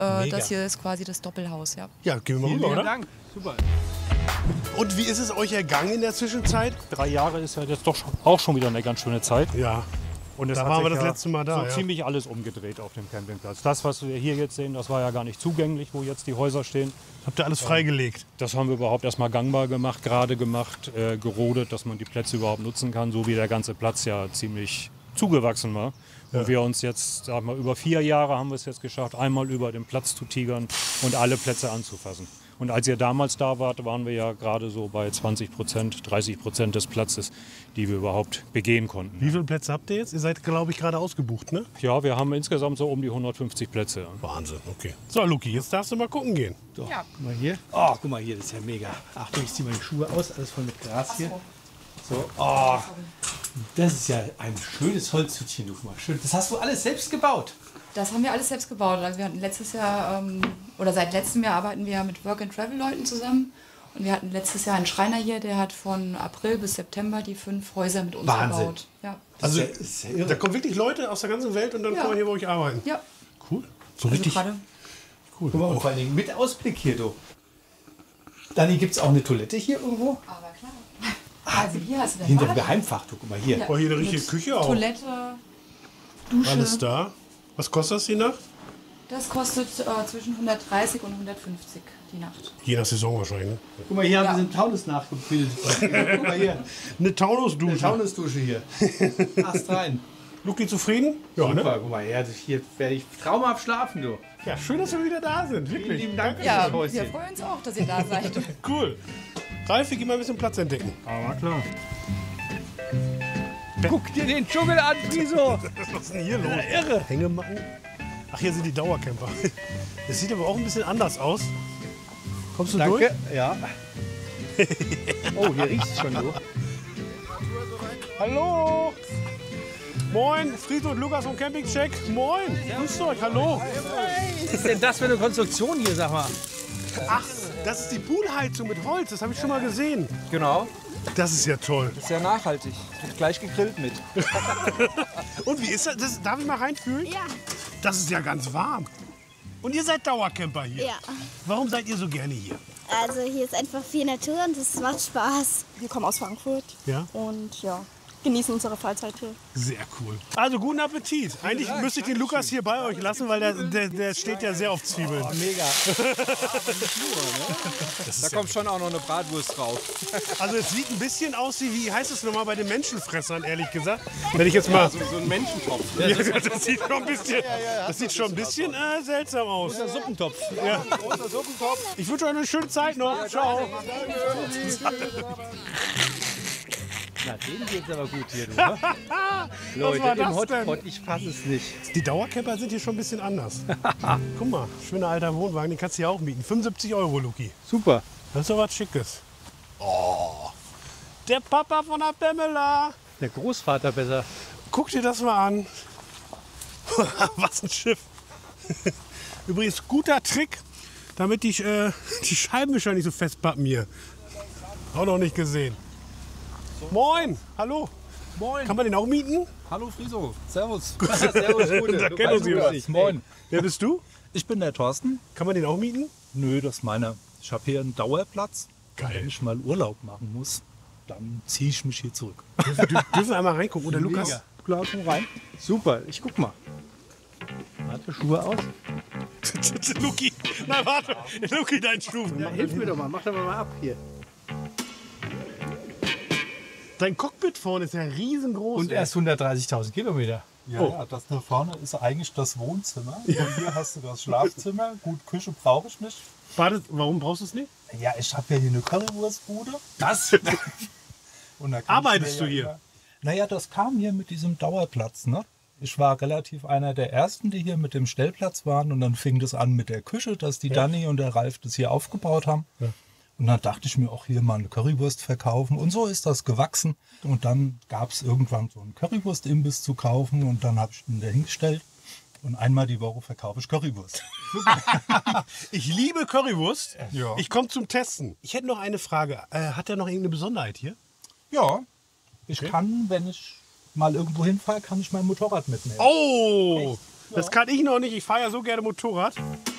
Das hier ist quasi das Doppelhaus, ja. Ja, gehen wir mal rüber, oder? Vielen Dank. Super. Und wie ist es euch ergangen in der Zwischenzeit? 3 Jahre ist ja jetzt doch auch schon wieder eine ganz schöne Zeit. Ja. Und es Da hat waren wir sich das ja letzte Mal da, so ja. ziemlich alles umgedreht auf dem Campingplatz. Das, was wir hier jetzt sehen, das war ja gar nicht zugänglich, wo jetzt die Häuser stehen. Habt ihr alles freigelegt? Das haben wir überhaupt erstmal gangbar gemacht, gerade gemacht, gerodet, dass man die Plätze überhaupt nutzen kann, so wie der ganze Platz ja ziemlich zugewachsen war. Und wir uns jetzt, sagen wir, über 4 Jahre haben wir es jetzt geschafft, einmal über den Platz zu tigern und alle Plätze anzufassen. Und als ihr damals da wart, waren wir ja gerade so bei 20%, 30% des Platzes, die wir überhaupt begehen konnten. Wie viele Plätze habt ihr jetzt? Ihr seid, glaube ich, gerade ausgebucht, ne? Ja, wir haben insgesamt so um die 150 Plätze. Wahnsinn, okay. So, Luki, jetzt darfst du mal gucken gehen. So, guck mal hier. Oh, guck mal hier, das ist ja mega. Achtung, ich ziehe meine Schuhe aus, alles voll mit Gras hier. So, oh, das ist ja ein schönes Holzhütchen, du mal schön. Das hast du alles selbst gebaut. Das haben wir alles selbst gebaut. Also wir hatten letztes Jahr, oder seit letztem Jahr arbeiten wir mit Work-and-Travel-Leuten zusammen. Und wir hatten letztes Jahr einen Schreiner hier, der hat von April bis September die 5 Häuser mit uns gebaut. Ja. Also, ist ja irre. da kommen wirklich Leute aus der ganzen Welt und dann kann man hier bei euch arbeiten. Ja. Cool. So Also richtig gerade cool. Guck mal, und vor allen Dingen mit Ausblick hier, du. Dani, gibt es auch eine Toilette hier irgendwo? Aber klar. Also hier hast du den Hinter dem Bad, Geheimfach, du, guck mal hier. Oh, hier eine richtige mit Küche auch. Toilette, Dusche. Alles da. Was kostet das die Nacht? Das kostet zwischen 130 und 150 die Nacht. Je nach Saison wahrscheinlich. Ne? Guck mal, hier haben Ja. wir einen Taunus nachgebildet. Guck mal hier, Eine eine Taunusdusche. Taunusdusche hier. Ast rein. Luki zufrieden? Ja, Super, ne? guck mal her, hier werde ich traumhaft schlafen, du. Ja, schön, dass wir wieder da sind. Vielen Wirklich. lieben Dank für Ja, das Häuschen. wir freuen uns auch, dass ihr da seid. Cool. Ralf, wir gehen mal ein bisschen Platz entdecken. Aber klar. Guck dir den Dschungel an, Friso. Was ist denn hier los? Irre. Hängematten? Ach, hier sind die Dauercamper. Das sieht aber auch ein bisschen anders aus. Kommst du durch? Danke, ja. Oh, hier riecht es schon, du. Hallo! Moin, Friso und Lukas vom Campingcheck. Moin, grüßt euch, hallo. Was ist denn das für eine Konstruktion hier, sag mal? Ach, das ist die Poolheizung mit Holz, das habe ich schon mal gesehen. Genau, Das ist ja toll. ist sehr nachhaltig. Wird gleich gegrillt mit. Und wie ist das? Darf ich mal reinfühlen? Ja. Das ist ja ganz warm. Und ihr seid Dauercamper hier. Ja. Warum seid ihr so gerne hier? Also hier ist einfach viel Natur und es macht Spaß. Wir kommen aus Frankfurt Ja, und ja, genießen unsere Freizeit hier. sehr cool. Also guten Appetit. Eigentlich müsste ich den Lukas hier bei euch lassen, weil der steht ja sehr auf Zwiebeln. Mega. Da kommt schon auch noch eine Bratwurst drauf. Also es sieht ein bisschen aus wie heißt es nochmal bei den Menschenfressern, ehrlich gesagt. Wenn ich jetzt mal... So ein Menschentopf. Ja, das sieht schon ein bisschen, das sieht schon ein bisschen seltsam aus. Der Suppentopf. Ja. Ich wünsche euch eine schöne Zeit noch. Ciao. Na, denen geht's aber gut hier, du. Was Leute, war im das Hotspot, denn? ich fasse es nicht. Die Dauercamper sind hier schon ein bisschen anders. Guck mal, schöner alter Wohnwagen, den kannst du ja auch mieten. 75 €, Luki. Super. Das ist doch was Schickes. Oh, der Papa von der Pamela. Der Großvater besser. Guck dir das mal an. Was ein Schiff. Übrigens, guter Trick, damit die Scheibenwischer nicht so festpappen hier. Auch noch nicht gesehen. Moin, hallo. Moin. Kann man den auch mieten? Hallo Friso. Servus. Servus, Gute. Da kennen uns jemand. Moin. Wer bist du? Ich bin der Thorsten. Kann man den auch mieten? Nö, das ist meiner. Ich habe hier einen Dauerplatz. Geil. Wenn ich mal Urlaub machen muss, dann ziehe ich mich hier zurück. Dürfen wir einmal reingucken? Oder Lukas? Mega. Klar, komm rein. Super, ich guck mal. Warte, Schuhe aus. Luki, nein, warte. Luki, dein Schuh. Ja, hilf mir doch mal, mach doch mal ab hier. Dein Cockpit vorne ist ja riesengroß. Und erst 130.000 Kilometer. Ja, ja, das da vorne ist eigentlich das Wohnzimmer. Und hier hast du das Schlafzimmer. Gut, Küche brauche ich nicht. Warte, warum brauchst du es nicht? Ja, ich habe ja hier eine Currywurstbude. Das? Und da kann Arbeitest ich du mir hier? immer- Naja, das kam hier mit diesem Dauerplatz. Ne? Ich war relativ einer der Ersten, die hier mit dem Stellplatz waren. Und dann fing das an mit der Küche, dass die Dani und der Ralf das hier aufgebaut haben. Ja. Und dann dachte ich mir auch hier mal eine Currywurst verkaufen. Und so ist das gewachsen. Und dann gab es irgendwann so einen Currywurst-Imbiss zu kaufen. Und dann habe ich den da hingestellt. Und einmal die Woche verkaufe ich Currywurst. Ich liebe Currywurst. Ja. Ich komme zum Testen. Ich hätte noch eine Frage. Hat er noch irgendeine Besonderheit hier? Ja, ich kann, wenn ich mal irgendwo hinfahre, kann ich mein Motorrad mitnehmen. Oh, das kann ich noch nicht. Ich fahre ja so gerne Motorrad.